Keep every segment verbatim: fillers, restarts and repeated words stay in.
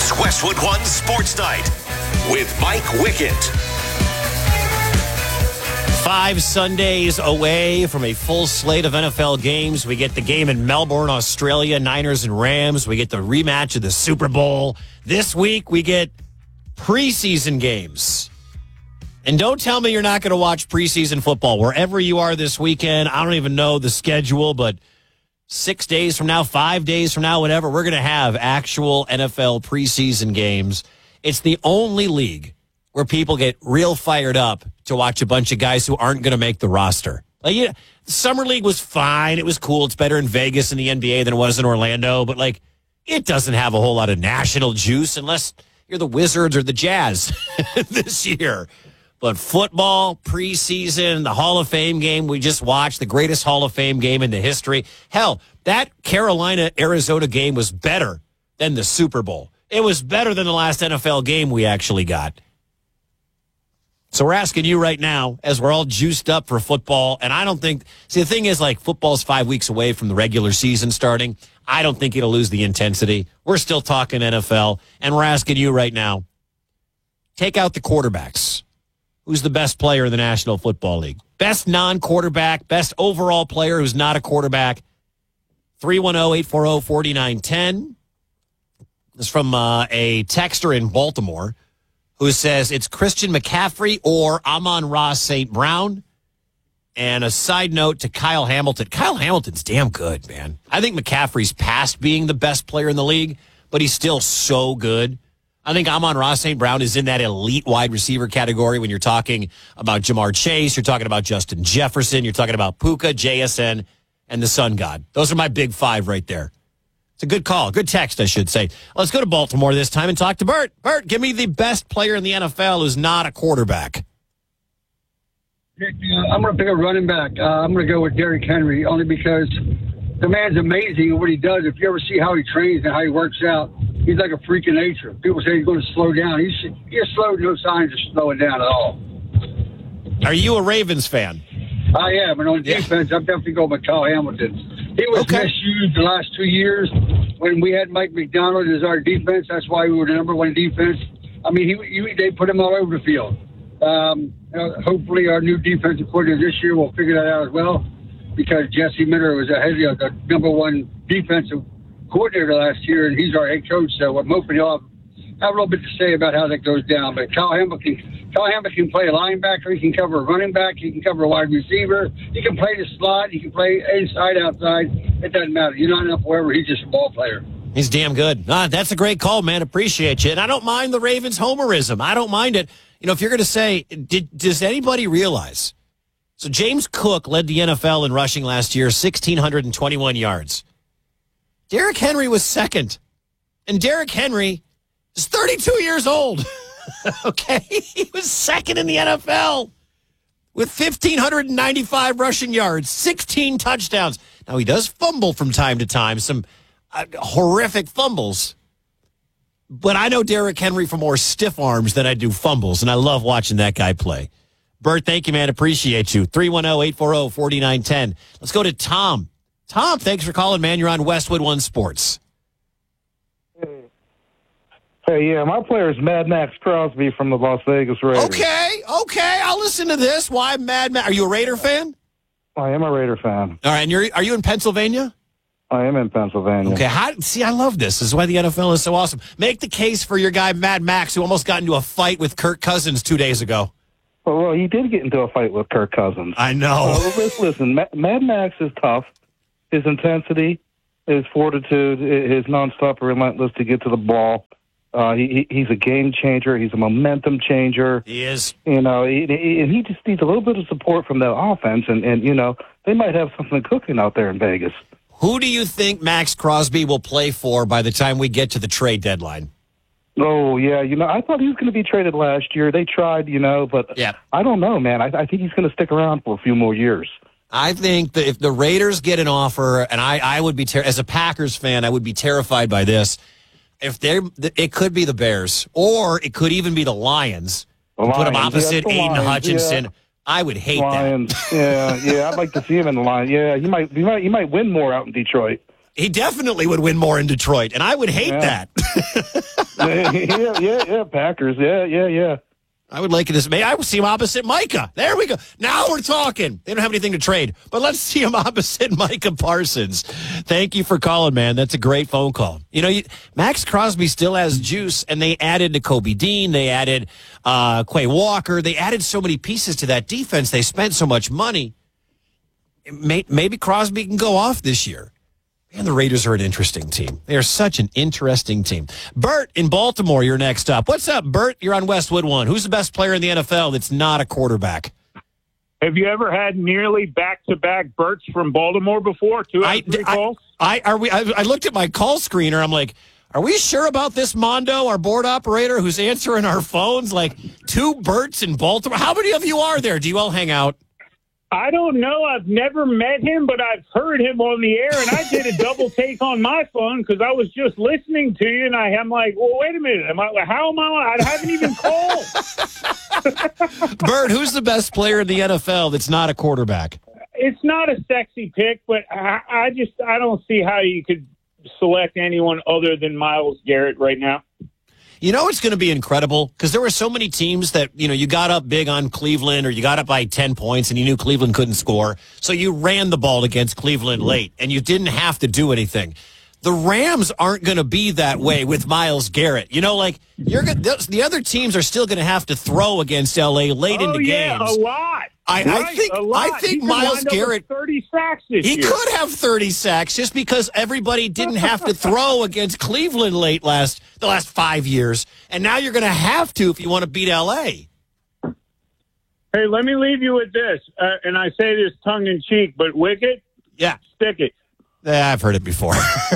It's Westwood One Sports Night with Mike Wickett. Five Sundays away from a full slate of N F L games. We get the game in Melbourne, Australia, Niners and Rams. We get the rematch of the Super Bowl. This week, we get preseason games. And don't tell me you're not going to watch preseason football. Wherever you are this weekend, I don't even know the schedule, but six days from now, five days from now, whatever, we're going to have actual N F L preseason games. It's the only league where people get real fired up to watch a bunch of guys who aren't going to make the roster. Like, yeah, the Summer League was fine. It was cool. It's better in Vegas in the N B A than it was in Orlando. But, like, it doesn't have a whole lot of national juice unless you're the Wizards or the Jazz this year. But football, preseason, the Hall of Fame game we just watched, the greatest Hall of Fame game in the history. Hell, that Carolina-Arizona game was better than the Super Bowl. It was better than the last N F L game we actually got. So we're asking you right now, as we're all juiced up for football, and I don't think, see, the thing is, like, football's five weeks away from the regular season starting. I don't think it'll lose the intensity. We're still talking N F L, and we're asking you right now, take out the quarterbacks. Who's the best player in the National Football League? Best non-quarterback, best overall player who's not a quarterback. three one zero, eight four zero, four nine one zero. This is from uh, a texter in Baltimore who says it's Christian McCaffrey or Amon-Ra Saint Brown. And a side note to Kyle Hamilton. Kyle Hamilton's damn good, man. I think McCaffrey's past being the best player in the league, but he's still so good. I think Amon-Ra Saint Brown is in that elite wide receiver category when you're talking about Jamar Chase, you're talking about Justin Jefferson, you're talking about Puka, J S N, and the Sun God. Those are my big five right there. It's a good call. Good text, I should say. Let's go to Baltimore this time and talk to Bert. Bert, give me the best player in the N F L who's not a quarterback. I'm going to pick a running back. Uh, I'm going to go with Derrick Henry, only because the man's amazing at what he does. If you ever see how he trains and how he works out, he's like a freak of nature. People say he's going to slow down. He's, he has slowed no signs of slowing down at all. Are you a Ravens fan? I am, and on Yeah. defense, I'm definitely going with Kyle Hamilton. He was Okay. misused the last two years when we had Mike McDonald as our defense. That's why we were the number one defense. I mean, he, he, they put him all over the field. Um, uh, hopefully, our new defensive coordinator this year will figure that out as well, because Jesse Miller was ahead of the number one defensive coordinator last year, and he's our head coach. So I'm hoping he'll have, have a little bit to say about how that goes down. But Kyle Hamilton, Kyle Hamilton can play a linebacker. He can cover a running back. He can cover a wide receiver. He can play the slot. He can play inside, outside. It doesn't matter. You're not enough wherever. He's just a ball player. He's damn good. Ah, that's a great call, man. Appreciate you. And I don't mind the Ravens homerism. I don't mind it. You know, if you're going to say, did, does anybody realize? So James Cook led the N F L in rushing last year, one thousand six hundred twenty-one yards. Derrick Henry was second. And Derrick Henry is thirty-two years old. Okay? He was second in the N F L with one thousand five hundred ninety-five rushing yards, sixteen touchdowns. Now, he does fumble from time to time, some uh, horrific fumbles. But I know Derrick Henry for more stiff arms than I do fumbles, and I love watching that guy play. Bert, thank you, man. Appreciate you. three one zero, eight four zero, four nine one zero. Let's go to Tom. Tom, thanks for calling, man. You're on Westwood One Sports. Hey, yeah, my player is Mad Max Crosby from the Las Vegas Raiders. Okay, okay. I'll listen to this. Why Mad Max? Are you a Raider fan? I am a Raider fan. All right, and you're, are you in Pennsylvania? I am in Pennsylvania. Okay, how, see, I love this. This is why the N F L is so awesome. Make the case for your guy, Mad Max, who almost got into a fight with Kirk Cousins two days ago. Well, well he did get into a fight with Kirk Cousins. I know. Uh, listen, listen, Mad Max is tough. His intensity, his fortitude, his nonstop relentless to get to the ball. Uh, he, he's a game changer. He's a momentum changer. He is. You know, he, he, and he just needs a little bit of support from that offense. And, and, you know, they might have something cooking out there in Vegas. Who do you think Max Crosby will play for by the time we get to the trade deadline? Oh, yeah. You know, I thought he was going to be traded last year. They tried, you know, but yeah. I don't know, man. I, I think he's going to stick around for a few more years. I think that if the Raiders get an offer, and I, I would be, ter- as a Packers fan, I would be terrified by this. If they're, it could be the Bears, or it could even be the Lions. The Put them Lions, opposite yeah, the Aiden Lions, Hutchinson. yeah. I would hate Lions. that. yeah, yeah. I'd like to see him in the line. Yeah, he might, he might, he might win more out in Detroit. He definitely would win more in Detroit, and I would hate Yeah. that. I yeah, yeah, yeah, Packers. Yeah, yeah, yeah. I would like this. May I would see him opposite Micah. There we go. Now we're talking. They don't have anything to trade, but let's see him opposite Micah Parsons. Thank you for calling, man. That's a great phone call. You know, you, Max Crosby still has juice, and they added Nakobe Dean. They added uh, Quay Walker. They added so many pieces to that defense. They spent so much money. May, maybe Crosby can go off this year. And the Raiders are an interesting team. They are such an interesting team. Bert in Baltimore, you're next up. What's up, Bert? You're on Westwood One. Who's the best player in the N F L that's not a quarterback? Have you ever had nearly back-to-back Berts from Baltimore before? Two out I, of three I, calls? I, are we, I, I looked at my call screener. I'm like, are we sure about this, Mondo, our board operator who's answering our phones? Like, two Berts in Baltimore? How many of you are there? Do you all hang out? I don't know. I've never met him, but I've heard him on the air, and I did a double take on my phone because I was just listening to you, and I, I'm like, well, wait a minute. Am I, how am I? I haven't even called. Bert, who's the best player in the N F L that's not a quarterback? It's not a sexy pick, but I, I just I don't see how you could select anyone other than Myles Garrett right now. You know it's going to be incredible because there were so many teams that, you know, you got up big on Cleveland or you got up by ten points and you knew Cleveland couldn't score. So you ran the ball against Cleveland late and you didn't have to do anything. The Rams aren't going to be that way with Myles Garrett. You know, like you're gonna, the other teams are still going to have to throw against L A late oh, into yeah, games. a lot. I, right, I think a lot. I think he Myles Garrett thirty sacks this he year. could have thirty sacks just because everybody didn't have to throw against Cleveland late last the last five years, and now you're going to have to if you want to beat L A. Hey, let me leave you with this, uh, and I say this tongue in cheek, but Wicket, Yeah, stick it. Yeah, I've heard it before.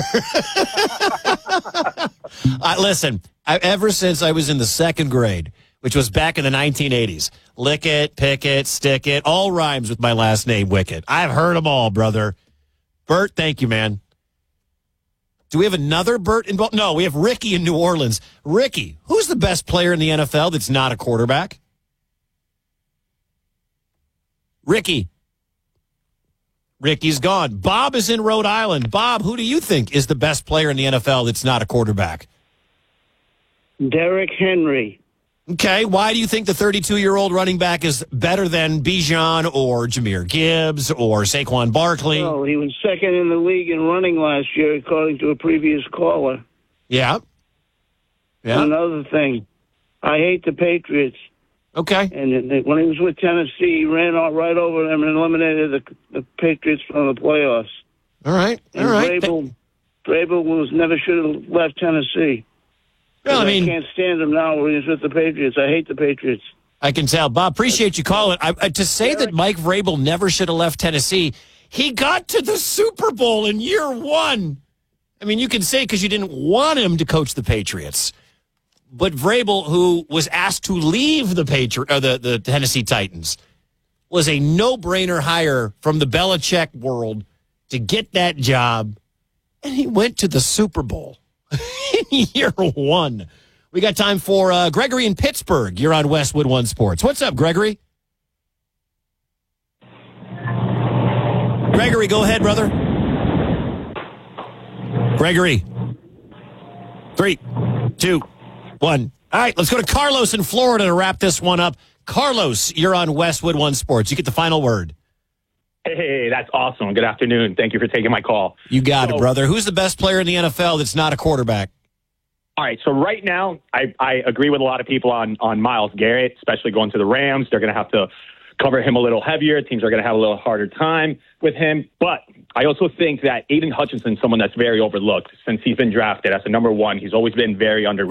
uh, listen, I, ever since I was in the second grade, which was back in the nineteen eighties, lick it, pick it, stick it, all rhymes with my last name, Wicket. I've heard them all, brother. Bert, thank you, man. Do we have another Bert in? No, we have Ricky in New Orleans. Ricky, who's the best player in the N F L that's not a quarterback? Ricky. Ricky's gone. Bob is in Rhode Island. Bob, who do you think is the best player in the N F L that's not a quarterback? Derrick Henry. Okay, why do you think the thirty-two-year-old running back is better than Bijan or Jahmyr Gibbs or Saquon Barkley? Well, he was second in the league in running last year, according to a previous caller. Yeah. Yeah. And another thing, I hate the Patriots. Okay. And when he was with Tennessee, he ran all right over them and eliminated the, the Patriots from the playoffs. All right. All and right. Vrabel, Vrabel was never should have left Tennessee. Well, I mean, I can't stand him now when he's with the Patriots. I hate the Patriots. I can tell. Bob, appreciate you calling. I, I, to say that Mike Vrabel never should have left Tennessee, he got to the Super Bowl in year one. I mean, you can say because you didn't want him to coach the Patriots. But Vrabel, who was asked to leave the Patri- or the, the Tennessee Titans, was a no-brainer hire from the Belichick world to get that job. And he went to the Super Bowl in year one. We got time for uh, Gregory in Pittsburgh. You're on Westwood One Sports. What's up, Gregory? Gregory, go ahead, brother. Gregory. Three, two, one. All right, let's go to Carlos in Florida to wrap this one up. Carlos, you're on Westwood One Sports. You get the final word. Hey, that's awesome. Good afternoon. Thank you for taking my call. You got so, it, brother. Who's the best player in the N F L that's not a quarterback? All right, so right now, I, I agree with a lot of people on, on Myles Garrett, especially going to the Rams. They're going to have to cover him a little heavier. Teams are going to have a little harder time with him. But I also think that Aiden Hutchinson is someone that's very overlooked since he's been drafted as a number one. He's always been very underrated.